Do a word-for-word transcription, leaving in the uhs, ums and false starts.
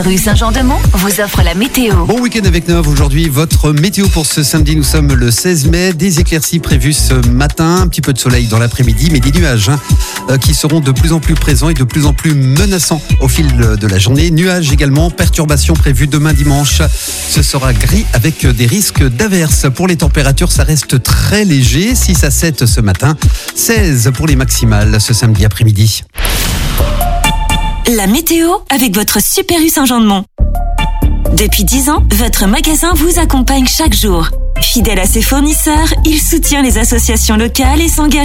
Rue Saint-Jean-de-Mont vous offre la météo. Bon week-end avec Nov. Aujourd'hui, votre météo pour ce samedi. Nous sommes le seize mai. Des éclaircies prévues ce matin. Un petit peu de soleil dans l'après-midi, mais des nuages hein, euh, qui seront de plus en plus présents et de plus en plus menaçants au fil de la journée. Nuages également. Perturbations prévues demain dimanche. Ce sera gris avec des risques d'averses. Pour les températures, ça reste très léger. six à sept ce matin. seize pour les maximales ce samedi après-midi. La météo avec votre Super U Saint-Jean-de-Mont. Depuis dix ans, votre magasin vous accompagne chaque jour. Fidèle à ses fournisseurs, il soutient les associations locales et s'engage